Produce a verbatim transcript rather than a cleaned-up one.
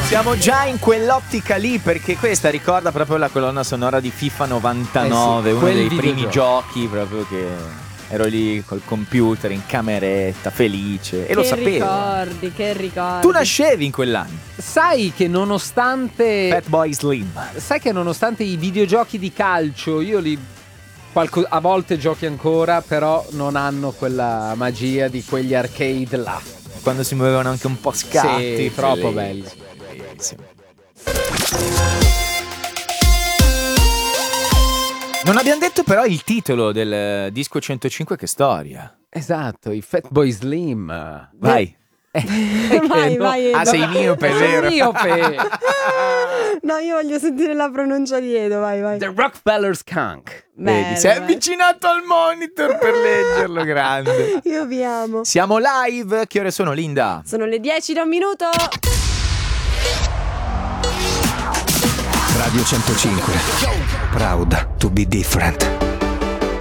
Siamo già in quell'ottica lì, perché questa ricorda proprio la colonna sonora di FIFA novantanove, Eh sì, uno quel dei primi videogioco. giochi proprio che ero lì col computer in cameretta, felice, e che lo sapevo. ricordi, che ricordi. Tu nascevi in quell'anno. Sai che nonostante Fatboy Slim. Sai che nonostante i videogiochi di calcio, io li qualco, a volte giochi ancora, però non hanno quella magia di quegli arcade là. Quando si muovevano anche un po' scatti. Sì, troppo bellissimo, belli. bellissimo. Non abbiamo detto però il titolo del disco centocinque, che storia. Esatto, i Fatboy Slim. Vai. Eh, Vai, no. vai, Ah, Edo. sei miope, Sono vero? miope. No, io voglio sentire la pronuncia di Edo, vai, vai. The Rockefeller Skunk. Bello, Vedi, si è bello. avvicinato al monitor per leggerlo, grande. Io vi amo. Siamo live, che ore sono, Linda? Sono le dieci da un minuto. Radio centocinque. Proud to be different.